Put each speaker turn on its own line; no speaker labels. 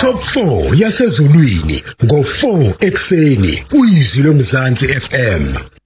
Top 4 yasezulwini ngo4 ekseni kuyizwi lomzansi FM.